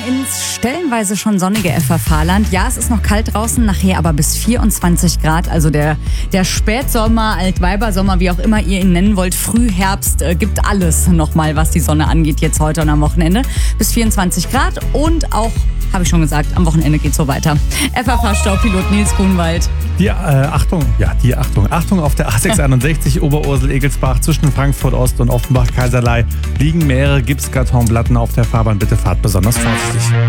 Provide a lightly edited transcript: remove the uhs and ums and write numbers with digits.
ins stellenweise schon sonnige FFH-Land. Ja, es ist noch kalt draußen, nachher aber bis 24 Grad. Also der Spätsommer, Altweibersommer, wie auch immer ihr ihn nennen wollt, Frühherbst, gibt alles nochmal, was die Sonne angeht, jetzt heute und am Wochenende. Bis 24 Grad und auch, habe ich schon gesagt, am Wochenende geht's so weiter. FFH-Staupilot Nils Grunwald. Achtung auf der A661 Oberursel-Egelsbach zwischen Frankfurt Ost und Offenbach-Kaiserlei liegen mehrere Gipskartonplatten auf der Fahrbahn. Bitte fahrt besonders vorsichtig.